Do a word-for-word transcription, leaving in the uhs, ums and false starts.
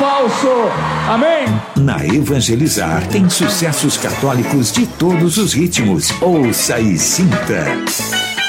falso. Amém? Na Evangelizar tem sucessos católicos de todos os ritmos. Ouça e sinta.